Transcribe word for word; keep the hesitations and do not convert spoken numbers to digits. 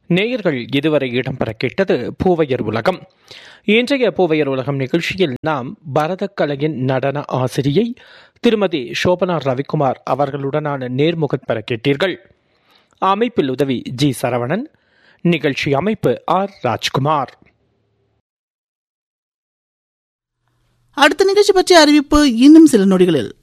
நேயர்கள் இதுவரை இடம்பெற கேட்டது பூவையர் உலகம். இன்றைய பூவையர் உலகம் நிகழ்ச்சியில் நாம் பரதக்கலையின் நடன ஆசிரியை திருமதி சோபனா ரவிக்குமார் அவர்களுடனான நேர்முகம் பெற கேட்டீர்கள். அமைப்பில் உதவி ஜி சரவணன், நிகழ்ச்சி அமைப்பு ஆர் ராஜ்குமார். அடுத்த நிகழ்ச்சி பற்றிய அறிவிப்பு இன்னும் சில நொடிகளில்.